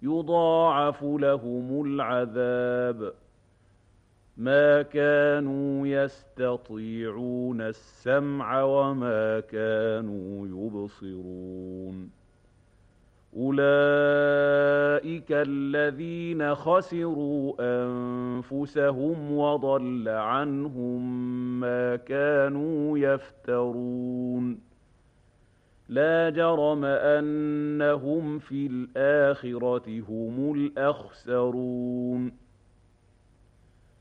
يضاعف لهم العذاب ما كانوا يستطيعون السمع وما كانوا يبصرون أولئك الذين خسروا أنفسهم وضل عنهم ما كانوا يفترون لا جرم أنهم في الآخرة هم الأخسرون